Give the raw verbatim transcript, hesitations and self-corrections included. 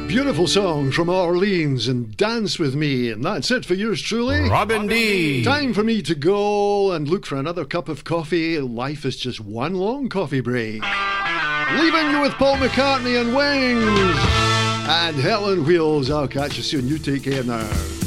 Beautiful song from Orleans and Dance With Me. And that's it for yours truly. Robin D. Time for me to go and look for another cup of coffee. Life is just one long coffee break. Leaving you with Paul McCartney and Wings. And Helen Wheels. I'll catch you soon. You take care now.